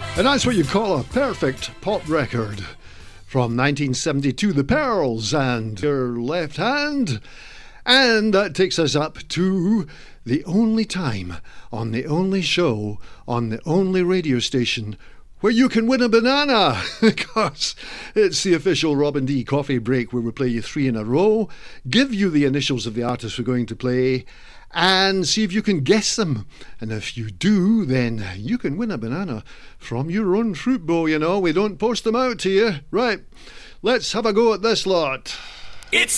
And that's what you call a perfect pop record. From 1972, The Pearls and Your Left Hand. And that takes us up to the only time on the only show on the only radio station where you can win a banana, because it's the official Robin D coffee break, where we play you 3 in a row, give you the initials of the artists we're going to play, and see if you can guess them. And if you do, then you can win a banana from your own fruit bowl, you know. We don't post them out to you. Right, let's have a go at this lot. It's